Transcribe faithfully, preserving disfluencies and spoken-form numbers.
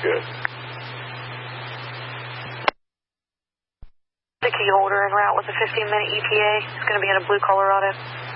Good. The key holder en route with a fifteen minute E T A. It's going to be in a blue Colorado.